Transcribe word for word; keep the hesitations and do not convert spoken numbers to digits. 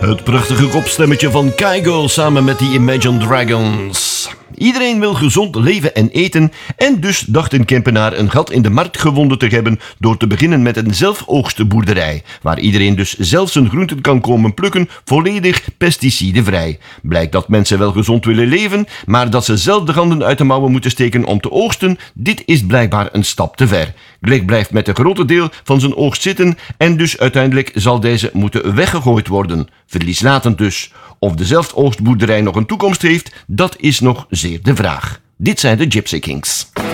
Het prachtige kopstemmetje van Kygo samen met die Imagine Dragons. Iedereen wil gezond leven en eten en dus dacht een Kempenaar een gat in de markt gevonden te hebben door te beginnen met een zelfoogstboerderij, waar iedereen dus zelf zijn groenten kan komen plukken, volledig pesticidenvrij. Blijkt dat mensen wel gezond willen leven, maar dat ze zelf de handen uit de mouwen moeten steken om te oogsten, dit is blijkbaar een stap te ver. Greg blijft met een grote deel van zijn oogst zitten en dus uiteindelijk zal deze moeten weggegooid worden. Verlieslatend dus. Of de zelfoogstboerderij nog een toekomst heeft, dat is nog zeer de vraag. Dit zijn de Gypsy Kings.